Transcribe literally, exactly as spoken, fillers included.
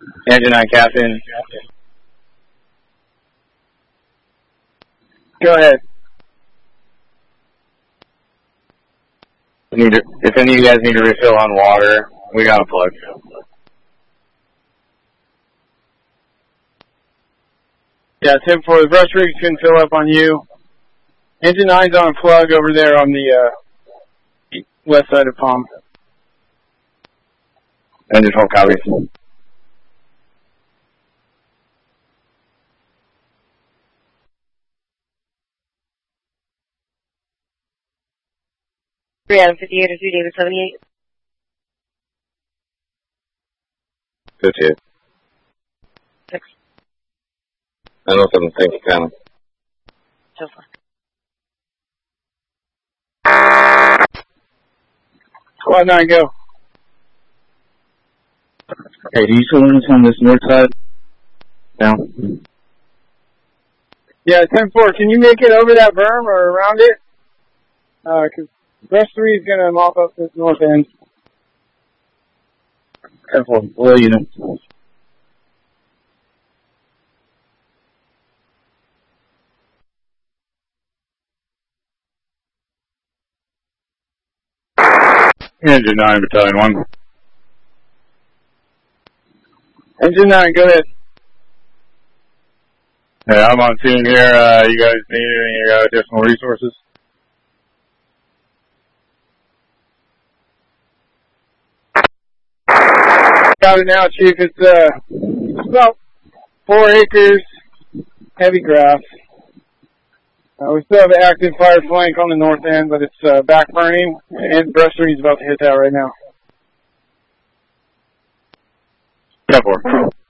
Engine nine, Captain. Go ahead. Need to, if any of you guys need to refill on water, we got a plug. Yeah, ten four, the brush rigs can fill up on you. Engine nine's on a plug over there on the uh, west side of Palm. Engine four, copies. three Adam fifty-eight or three David seventy-eight. fifty-eight. Six. I know something, thank you, Cameron. So far. Squad nine, go. Hey, do you still want us on this north side? Down? Yeah, ten four, can you make it over that berm or around it? Uh, cause brush three is gonna mop up this north end. ten four, well, you know. Engine nine, Battalion one. Engine nine, go ahead. Hey, I'm on scene here. Uh, you guys need any uh, additional resources? Got it now, Chief. It's, uh, it's about four acres, heavy grass. Uh, we still have an active fire flank on the north end, but it's uh, back burning, and brush three is about to hit that right now. ten four.